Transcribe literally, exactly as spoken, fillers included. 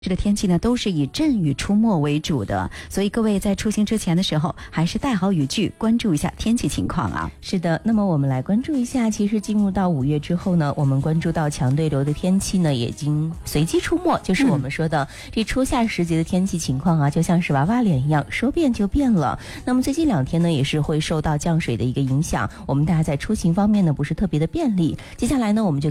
这个天气呢都是以阵雨出没为主的，所以各位在出行之前的时候还是带好雨具，关注一下天气情况啊。 是的，那么我们来关注一下，其实进入到五月之后呢，我们关注到强对流的天气呢也已经随机出没，就是我们说的、嗯、这初夏时节的天气情况啊，就像是娃娃脸一样，说变就变了。那么最近两天呢也是会受到降水的一个影响，我们大家在出行方面呢不是特别的便利。接下来呢我们就